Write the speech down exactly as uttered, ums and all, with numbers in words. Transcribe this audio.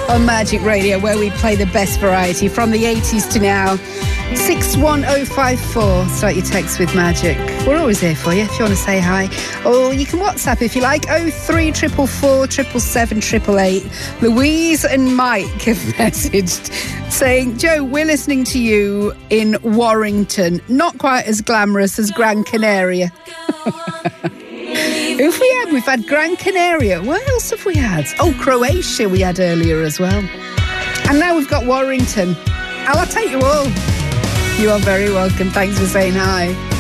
on Magic Radio, where we play the best variety from the eighties to now. six one oh five four, start your text with Magic. We're always here for you if you want to say hi. Or you can WhatsApp if you like, oh three four four, seven seven seven, eight eight. Louise and Mike have messaged saying, Joe, we're listening to you in Warrington. Not quite as glamorous as Gran Canaria. Who have we had? We've had Gran Canaria. Where else have we had? Oh, Croatia we had earlier as well. And now we've got Warrington. I'll take you all. You are very welcome. Thanks for saying hi.